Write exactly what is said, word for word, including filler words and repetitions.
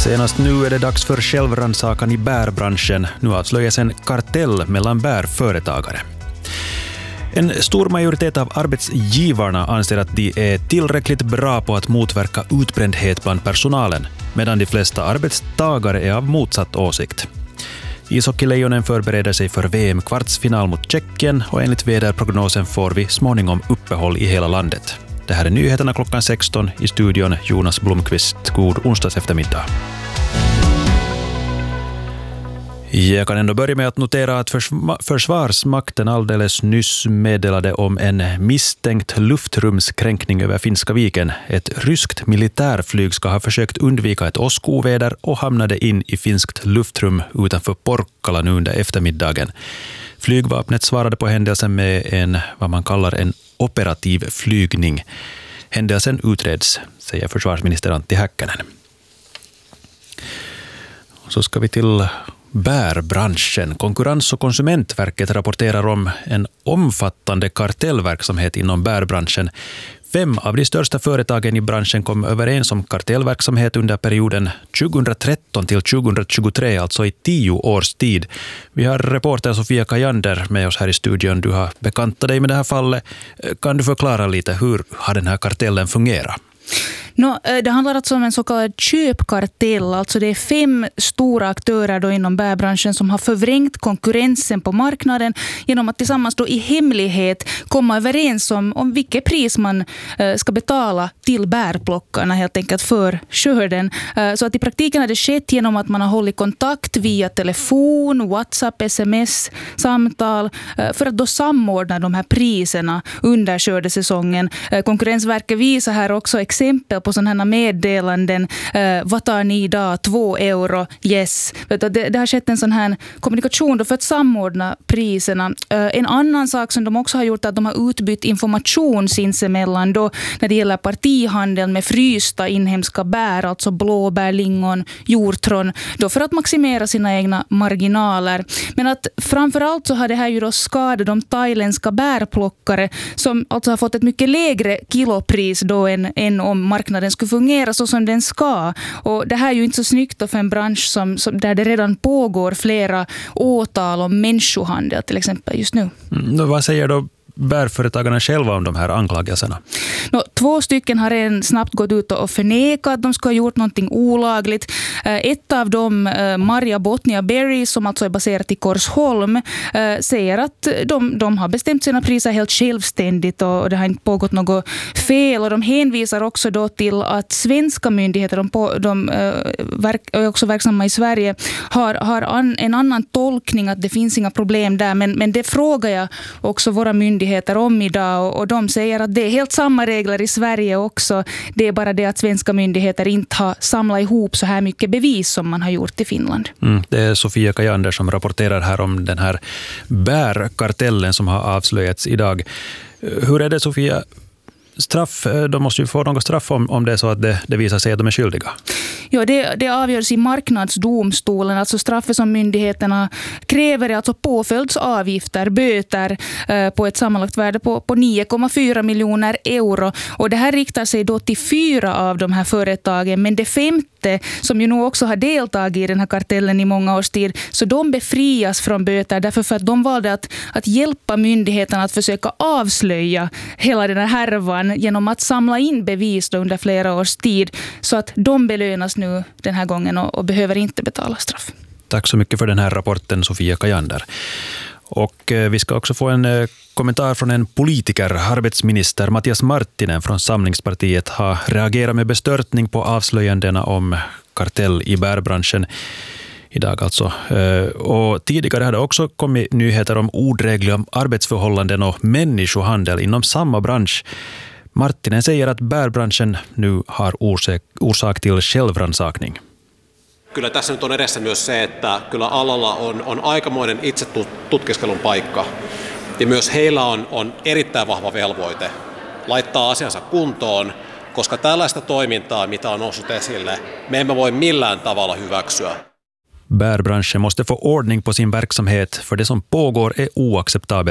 Senast nu är det dags för självrannsakan i bärbranschen. Nu avslöjas en kartell mellan bärföretagare. En stor majoritet av arbetsgivarna anser att de är tillräckligt bra på att motverka utbrändhet bland personalen, medan de flesta arbetstagare är av motsatt åsikt. Ishockeylejonen förbereder sig för V M-kvartsfinal mot Tjeckien och enligt väderprognosen får vi småningom uppehåll i hela landet. Det här är nyheterna klockan sexton i studion Jonas Blomqvist. God onsdags eftermiddag. Jag kan ändå börja med att notera att Försvarsmakten alldeles nyss meddelade om en misstänkt luftrumskränkning över Finska viken. Ett ryskt militärflyg ska ha försökt undvika ett åskoväder och hamnade in i finskt luftrum utanför Porkkala nu under eftermiddagen. Flygvapnet svarade på händelsen med en, vad man kallar en operativ flygning. Händelsen utreds, säger försvarsminister Antti Häkkänen. Så ska vi till bärbranschen. Konkurrens- och konsumentverket rapporterar om en omfattande kartellverksamhet inom bärbranschen. Fem av de största företagen i branschen kom överens om kartellverksamhet under perioden tjugohundratretton till tjugohundratjugotre, alltså i tio års tid. Vi har reporter Sofia Kajander med oss här i studion. Du har bekantat dig med det här fallet. Kan du förklara lite hur har den här kartellen fungerat? No, det handlar alltså om en så kallad köpkartell. Alltså det är fem stora aktörer då inom bärbranschen som har förvrängt konkurrensen på marknaden genom att tillsammans då i hemlighet komma överens om, om vilket pris man uh, ska betala till bärplockarna helt enkelt för skörden. Uh, så att i praktiken har det skett genom att man har hållit kontakt via telefon, WhatsApp, sms, samtal uh, för att då samordna de här priserna under skördesäsongen. Uh, Konkurrensverket visar här också exempel på sådana här meddelanden. Uh, vad tar ni idag? Två euro? Yes. Det, det har skett en sån här kommunikation då för att samordna priserna. Uh, en annan sak som de också har gjort är att de har utbytt information sinsemellan då när det gäller partihandel med frysta inhemska bär, alltså blåbär, lingon, hjortron, då för att maximera sina egna marginaler. Men att framförallt så har det här ju då skadat de thailändska bärplockare som alltså har fått ett mycket lägre kilopris då än, än om marknaden skulle fungera så som den ska. Och det här är ju inte så snyggt för en bransch som, som, där det redan pågår flera åtal om människohandel till exempel just nu. Mm, vad säger då bärföretagarna själva om de här anklagelserna? No, två stycken har redan snabbt gått ut och förnekat att de ska ha gjort någonting olagligt. Ett av dem, Maria Botnia Berry, som alltså är baserat i Korsholm, säger att de, de har bestämt sina priser helt självständigt och det har inte pågått något fel. Och de hänvisar också då till att svenska myndigheter, de, på, de är också verksamma i Sverige, har, har an, en annan tolkning att det finns inga problem där. Men, men det frågar jag också våra myndigheter om idag och de säger att det är helt samma regler i Sverige också. Det är bara det att svenska myndigheter inte har samlat ihop så här mycket bevis som man har gjort i Finland. Mm, det är Sofia Kajander som rapporterar här om den här bärkartellen som har avslöjats idag. Hur är det, Sofia? Straff, de måste ju få något straff om, om det är så att det, det visar sig att de är skyldiga. Ja, det, det avgörs i marknadsdomstolen. Alltså straffet som myndigheterna kräver är alltså påföljdsavgifter, böter eh, på ett sammanlagt värde på, på nio komma fyra miljoner euro. Och det här riktar sig då till fyra av de här företagen. Men det femte, som ju nog också har deltagit i den här kartellen i många års tid, så de befrias från böter därför för att de valde att, att hjälpa myndigheterna att försöka avslöja hela den här härvan genom att samla in bevis då under flera års tid så att de belönas nu den här gången och, och behöver inte betala straff. Tack så mycket för den här rapporten, Sofia Kajander. Och eh, vi ska också få en eh, kommentar från en politiker. Arbetsminister Mattias Marttinen från Samlingspartiet har reagerat med bestörtning på avslöjandena om kartell i bärbranschen idag alltså. Och tidigare hade också kommit nyheter om odrägliga arbetsförhållanden och människohandel inom samma bransch. Marttinen säger att bärbranschen nu har orsak, orsak till självrannsakning. Kyllä tässä nyt on edessä myös se, että kyllä alalla on, on aikamoinen itse tutkiskelun paikka. Ja myös heillä on, on erittäin vahva velvoite laittaa asiansa kuntoon, koska tällaista toimintaa, mitä on noussut esille, me emme voi millään tavalla hyväksyä. Bärbranschen måste få ordning på sin verksamhet för det som pågår är oacceptabelt.